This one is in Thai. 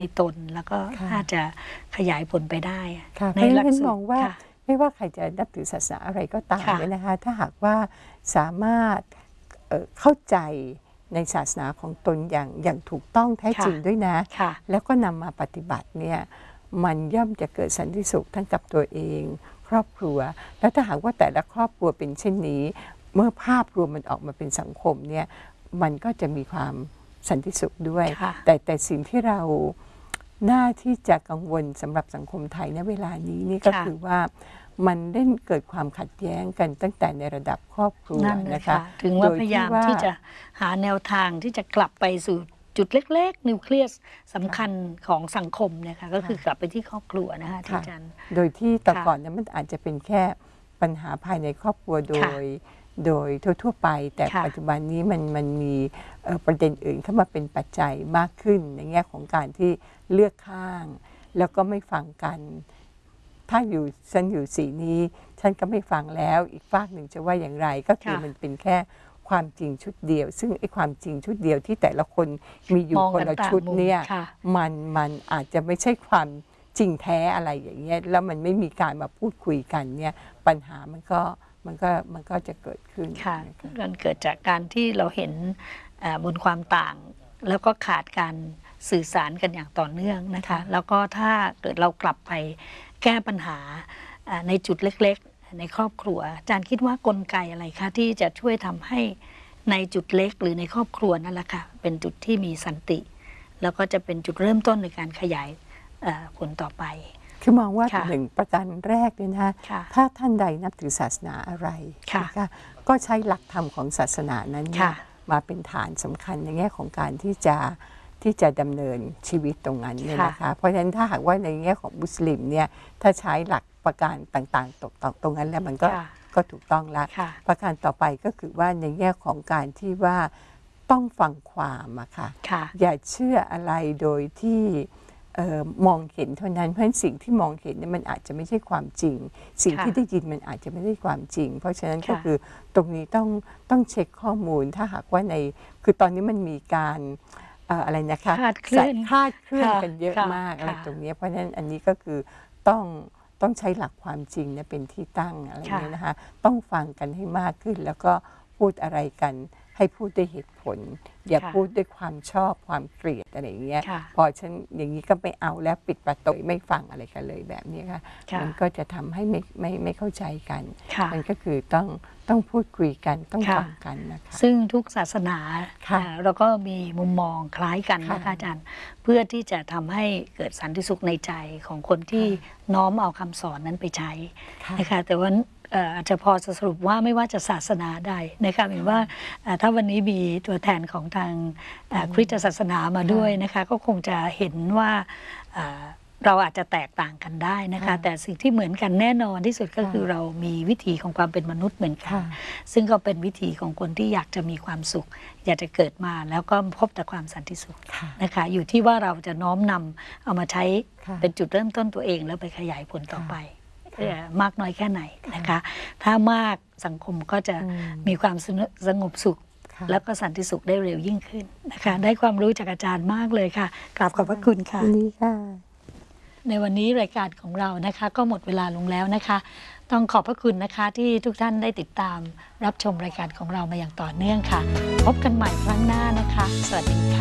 ตนแล้วก็อาจจะขยายผลไปได้ในหลักสูตรมองว่าไม่ว่าใครจะนับถือศาสนาอะไรก็ตามเนี่ยนะคะถ้าหากว่าสามารถเข้าใจในศาสนาของตนอย่างถูกต้องแท้จริงด้วยนะแล้วก็นำมาปฏิบัติเนี่ยมันย่อมจะเกิดสันติสุขทั้งกับตัวเองครอบครัวแล้วถ้าหากว่าแต่ละครอบครัวเป็นเช่นนี้เมื่อภาพรวมมันออกมาเป็นสังคมเนี่ยมันก็จะมีความสันติสุขด้วยแต่สิ่งที่เราน่าที่จะกังวลสำหรับสังคมไทยในเวลานี้นี่ก็คือว่ามันได้เกิดความขัดแย้งกันตั้งแต่ในระดับครอบครัวนะคะถึงว่าพยายามที่จะหาแนวทางที่จะกลับไปสู่จุดเล็กๆนิวเคลียสสำคัญของสังคมนะคะก็คือกลับไปที่ครอบครัวนะคะที่อาจารย์โดยที่แต่ก่อนนั้นมันอาจจะเป็นแค่ปัญหาภายในครอบครัวโดยทั่วๆไปแต่ปัจจุบันนี้มันมีประเด็นอื่นเข้ามาเป็นปัจจัยมากขึ้นในแง่ของการที่เลือกข้างแล้วก็ไม่ฟังกันถ้าฉันอยู่สีนี้ฉันก็ไม่ฟังแล้วอีกฝากหนึ่งจะว่าอย่างไรก็คือมันเป็นแค่ความจริงชุดเดียวซึ่งไอ้ความจริงชุดเดียวที่แต่ละคนมีอยู่คนละชุดเนี่ยมันอาจจะไม่ใช่ความจริงแท้อะไรอย่างเงี้ยแล้วมันไม่มีการมาพูดคุยกันเนี่ยปัญหามันก็จะเกิดขึ้นค่ะมันเกิดจากการที่เราเห็นบนความต่างแล้วก็ขาดการสื่อสารกันอย่างต่อเนื่องนะคะแล้วก็ถ้าเกิดเรากลับไปแก้ปัญหาในจุดเล็กๆในครอบครัวอาจารย์คิดว่ากลไกอะไรคะที่จะช่วยทำให้ในจุดเล็กหรือในครอบครัวนั่นแหละค่ะเป็นจุดที่มีสันติแล้วก็จะเป็นจุดเริ่มต้นในการขยายผลต่อไปคือมองว่าหนึ่งประการแรกเนี่ยนะคะถ้าท่านใดนับถือศาสนาอะไรนะคะก็ใช้หลักธรรมของศาสนานั้นมาเป็นฐานสำคัญในแง่ของการที่จะดำเนินชีวิตตรงนั้นเนี่ยนะคะเพราะฉะนั้นถ้าหากว่าในแง่ของมุสลิมเนี่ยถ้าใช้หลักประการต่างๆตรงนั้นแล้วมันก็ถูกต้องแล้วประการต่อไปก็คือว่าในแง่ของการที่ว่าต้องฟังความอะค่ะอย่าเชื่ออะไรโดยที่มองเห็นเท่านั้นเพราะฉะนั้นสิ่งที่มองเห็นเนี่ยมันอาจจะไม่ใช่ความจริงสิ่งที่ได้ยินมันอาจจะไม่ได้ความจริงเพราะฉะนั้นก็คือตรงนี้ต้องเช็คข้อมูลถ้าหากว่าคือตอนนี้มันมีการอะไรนะคะคลาดเคลื่อนกันเยอะมากอะไรตรงนี้เพราะฉะนั้นอันนี้ก็คือต้องใช้หลักความจริงเนี่ยเป็นที่ตั้งอะไรอย่างนี้นะคะต้องฟังกันให้มากขึ้นแล้วก็พูดอะไรกันให้พูดด้วยเหตุผลอย่าพูดด้วยความชอบความเกลียดอะไรอย่างเงี้ยพอฉันอย่างนี้ก็ไม่เอาแล้วปิดประตูไม่ฟังอะไรกันเลยแบบนี้ค่ะมันก็จะทำให้ไม่เข้าใจกันมันก็คือต้องพูดคุยกันต้องฟังกันนะคะซึ่งทุกศาสนาเราก็มีมุมมองคล้ายกันนะคะอาจารย์เพื่อที่จะทำให้เกิดสันติสุขในใจของคนที่น้อมเอาคำสอนนั้นไปใช้นะคะแต่ว่าอาจจะพอสรุปว่าไม่ว่าจะศาสนาใดนะคะเห็นว่าถ้าวันนี้มีตัวแทนของทางคริสตศาสนามาด้วยนะคะก็คงจะเห็นว่าเราอาจจะแตกต่างกันได้นะคะแต่สิ่งที่เหมือนกันแน่นอนที่สุดก็คือเรามีวิถีของความเป็นมนุษย์เหมือนกันซึ่งก็เป็นวิถีของคนที่อยากจะมีความสุขอยากจะเกิดมาแล้วก็พบแต่ความสันติสุขนะคะอยู่ที่ว่าเราจะน้อมนำเอามาใช้เป็นจุดเริ่มต้นตัวเองแล้วไปขยายผลต่อไปมากน้อยแค่ไหนนะคะถ้ามากสังคมก็จะมีความสงบสุขแล้วก็สันติสุขได้เร็วยิ่งขึ้นนะคะได้ความรู้จากอาจารย์มากเลยค่ะกราบขอบพระคุณค่ะในวันนี้รายการของเรานะคะก็หมดเวลาลงแล้วนะคะต้องขอบพระคุณนะคะที่ทุกท่านได้ติดตามรับชมรายการของเรามาอย่างต่อเนื่องค่ะพบกันใหม่ครั้งหน้านะคะสวัสดีค่ะ